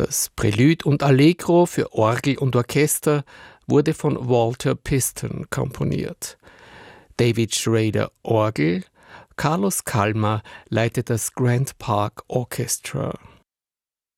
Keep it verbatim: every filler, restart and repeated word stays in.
Das Prälude und Allegro für Orgel und Orchester wurde von Walter Piston komponiert. David Schrader Orgel, Carlos Kalmar leitet das Grand Park Orchestra.